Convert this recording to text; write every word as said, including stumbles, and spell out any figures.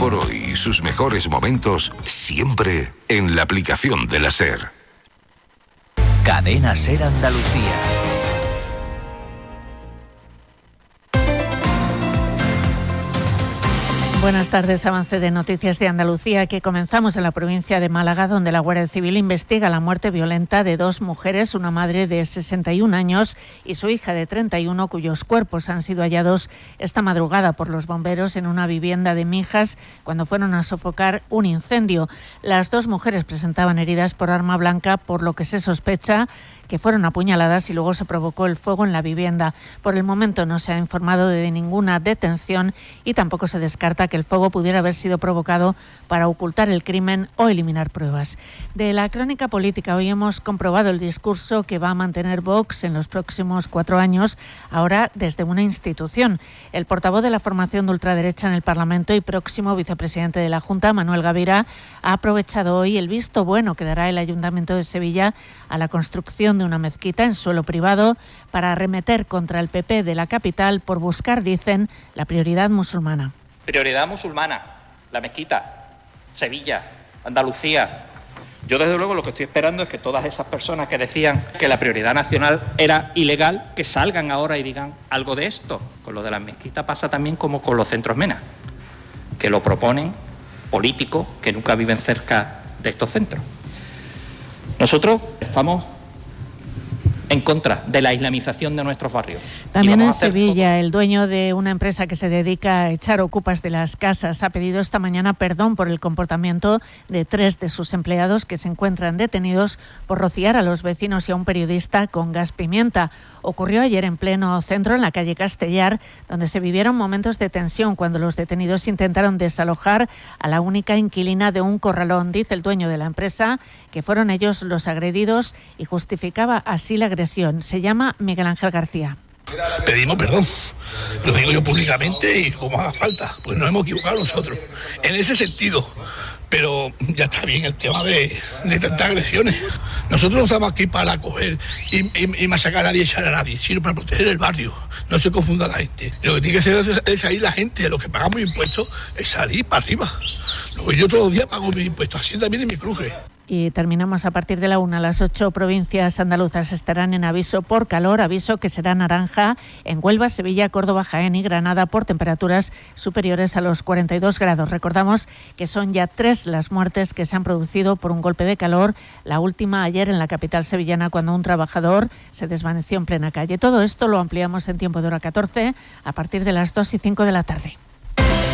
por hoy y sus mejores momentos siempre en la aplicación de la SER. Cadena SER Andalucía. Buenas tardes, avance de Noticias de Andalucía, que comenzamos en la provincia de Málaga, donde la Guardia Civil investiga la muerte violenta de dos mujeres, una madre de sesenta y un años y su hija de treinta y uno, cuyos cuerpos han sido hallados esta madrugada por los bomberos en una vivienda de Mijas cuando fueron a sofocar un incendio. Las dos mujeres presentaban heridas por arma blanca, por lo que se sospecha que fueron apuñaladas y luego se provocó el fuego en la vivienda. Por el momento no se ha informado de ninguna detención y tampoco se descarta que el fuego pudiera haber sido provocado para ocultar el crimen o eliminar pruebas. De la crónica política, hoy hemos comprobado el discurso que va a mantener Vox en los próximos cuatro años, ahora desde una institución. El portavoz de la formación de ultraderecha en el Parlamento y próximo vicepresidente de la Junta, Manuel Gavira, ha aprovechado hoy el visto bueno que dará el Ayuntamiento de Sevilla a la construcción de una mezquita en suelo privado para arremeter contra el P P de la capital por buscar, dicen, la prioridad musulmana. Prioridad musulmana, la mezquita, Sevilla, Andalucía. Yo desde luego lo que estoy esperando es que todas esas personas que decían que la prioridad nacional era ilegal, que salgan ahora y digan algo de esto. Con lo de las mezquitas pasa también como con los centros MENA, que lo proponen políticos que nunca viven cerca de estos centros. Nosotros estamos en contra de la islamización de nuestros barrios. También en Sevilla, el dueño de una empresa que se dedica a echar ocupas de las casas ha pedido esta mañana perdón por el comportamiento de tres de sus empleados que se encuentran detenidos por rociar a los vecinos y a un periodista con gas pimienta. Ocurrió ayer en pleno centro, en la calle Castellar, donde se vivieron momentos de tensión cuando los detenidos intentaron desalojar a la única inquilina de un corralón. Dice el dueño de la empresa que fueron ellos los agredidos y justificaba así la agresión. Se llama Miguel Ángel García. Pedimos perdón, lo digo yo públicamente y como haga falta, pues nos hemos equivocado nosotros, en ese sentido, pero ya está bien el tema de, de tantas agresiones. Nosotros no estamos aquí para coger y, y, y masacar a nadie, echar a nadie, sino para proteger el barrio, no se confunda la gente. Lo que tiene que ser es, es salir la gente, lo que pagamos impuestos es salir para arriba. Luego yo todos los días pago mis impuestos, Hacienda viene y me cruje. Y terminamos a partir de la una. Las ocho provincias andaluzas estarán en aviso por calor, aviso que será naranja en Huelva, Sevilla, Córdoba, Jaén y Granada por temperaturas superiores a los cuarenta y dos grados. Recordamos que son ya tres las muertes que se han producido por un golpe de calor, la última ayer en la capital sevillana cuando un trabajador se desvaneció en plena calle. Todo esto lo ampliamos en tiempo de hora catorce a partir de las dos y cinco de la tarde.